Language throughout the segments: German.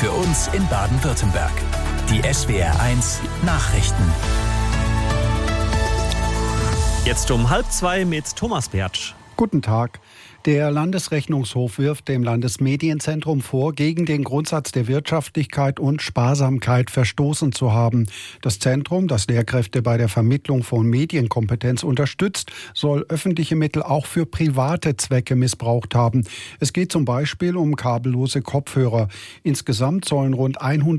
Für uns in Baden-Württemberg. Die SWR1 Nachrichten. Jetzt um 1:30 mit Thomas Bertsch. Guten Tag. Der Landesrechnungshof wirft dem Landesmedienzentrum vor, gegen den Grundsatz der Wirtschaftlichkeit und Sparsamkeit verstoßen zu haben. Das Zentrum, das Lehrkräfte bei der Vermittlung von Medienkompetenz unterstützt, soll öffentliche Mittel auch für private Zwecke missbraucht haben. Es geht zum Beispiel um kabellose Kopfhörer. Insgesamt sollen rund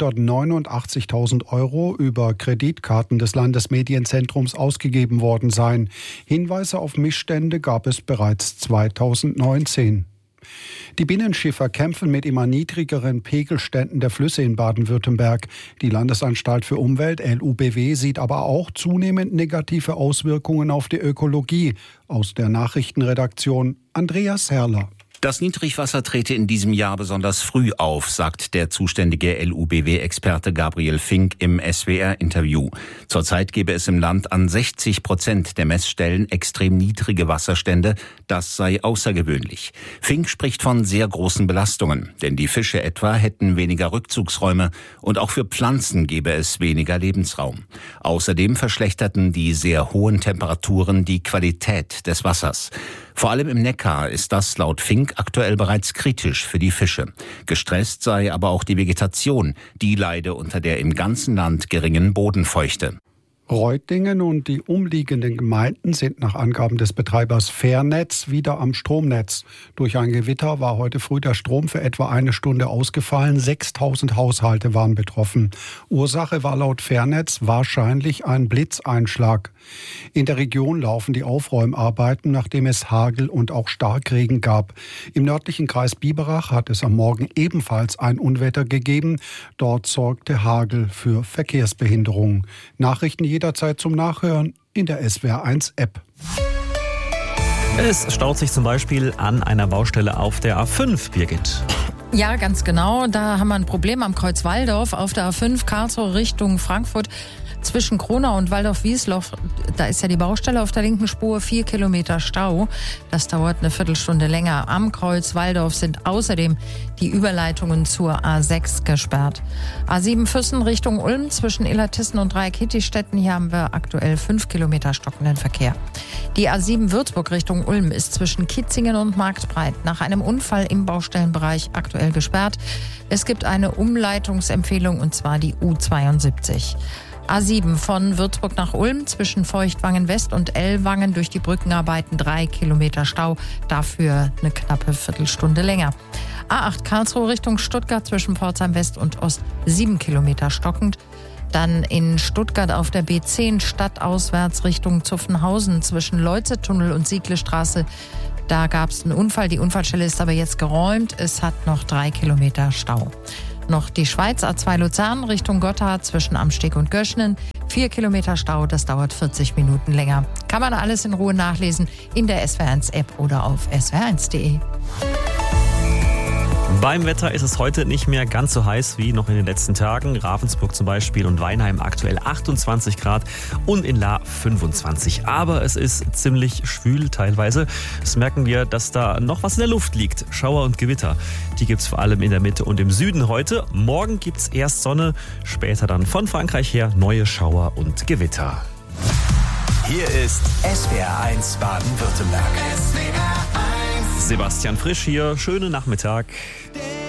189.000 Euro über Kreditkarten des Landesmedienzentrums ausgegeben worden sein. Hinweise auf Missstände gab es bereits 2019. Die Binnenschiffer kämpfen mit immer niedrigeren Pegelständen der Flüsse in Baden-Württemberg. Die Landesanstalt für Umwelt, LUBW, sieht aber auch zunehmend negative Auswirkungen auf die Ökologie. Aus der Nachrichtenredaktion Andreas Herrler. Das Niedrigwasser trete in diesem Jahr besonders früh auf, sagt der zuständige LUBW-Experte Gabriel Fink im SWR-Interview. Zurzeit gebe es im Land an 60% der Messstellen extrem niedrige Wasserstände. Das sei außergewöhnlich. Fink spricht von sehr großen Belastungen, denn die Fische etwa hätten weniger Rückzugsräume und auch für Pflanzen gebe es weniger Lebensraum. Außerdem verschlechterten die sehr hohen Temperaturen die Qualität des Wassers. Vor allem im Neckar ist das laut Fink aktuell bereits kritisch für die Fische. Gestresst sei aber auch die Vegetation, die leide unter der im ganzen Land geringen Bodenfeuchte. Reutlingen und die umliegenden Gemeinden sind nach Angaben des Betreibers Fairnetz wieder am Stromnetz. Durch ein Gewitter war heute früh der Strom für etwa eine Stunde ausgefallen. 6.000 Haushalte waren betroffen. Ursache war laut Fairnetz wahrscheinlich ein Blitzeinschlag. In der Region laufen die Aufräumarbeiten, nachdem es Hagel und auch Starkregen gab. Im nördlichen Kreis Biberach hat es am Morgen ebenfalls ein Unwetter gegeben. Dort sorgte Hagel für Verkehrsbehinderung. Nachrichten jederzeit zum Nachhören in der SWR1-App. Es staut sich zum Beispiel an einer Baustelle auf der A5, Birgit. Ja, ganz genau. Da haben wir ein Problem am Kreuz Walldorf auf der A5 Karlsruhe Richtung Frankfurt. Zwischen Kronau und Waldorf-Wiesloch, da ist ja die Baustelle auf der linken Spur, 4 Kilometer Stau. Das dauert eine Viertelstunde länger. Am Kreuz Walldorf sind außerdem die Überleitungen zur A6 gesperrt. A7 Füssen Richtung Ulm zwischen Illertissen und Dreieck-Hittistetten. Hier haben wir aktuell 5 Kilometer stockenden Verkehr. Die A7 Würzburg Richtung Ulm ist zwischen Kitzingen und Marktbreit nach einem Unfall im Baustellenbereich aktuell gesperrt. Es gibt eine Umleitungsempfehlung und zwar die U72. A7 von Würzburg nach Ulm zwischen Feuchtwangen West und Ellwangen durch die Brückenarbeiten 3 Kilometer Stau, dafür eine knappe Viertelstunde länger. A8 Karlsruhe Richtung Stuttgart zwischen Pforzheim West und Ost 7 Kilometer stockend. Dann in Stuttgart auf der B10 stadtauswärts Richtung Zuffenhausen zwischen Leutzetunnel und Sieglestraße. Da gab es einen Unfall, die Unfallstelle ist aber jetzt geräumt. Es hat noch 3 Kilometer Stau. Noch die Schweiz, A2 Luzern Richtung Gotthard zwischen Amsteg und Göschnen. 4 Kilometer Stau, das dauert 40 Minuten länger. Kann man alles in Ruhe nachlesen in der SWR1-App oder auf swr1.de. Beim Wetter ist es heute nicht mehr ganz so heiß wie noch in den letzten Tagen. Ravensburg zum Beispiel und Weinheim aktuell 28 Grad und in Lahr 25. Aber es ist ziemlich schwül teilweise. Das merken wir, dass da noch was in der Luft liegt. Schauer und Gewitter. Die gibt es vor allem in der Mitte und im Süden heute. Morgen gibt es erst Sonne, später dann von Frankreich her neue Schauer und Gewitter. Hier ist SWR1 Baden-Württemberg. Sebastian Frisch hier, schönen Nachmittag. Der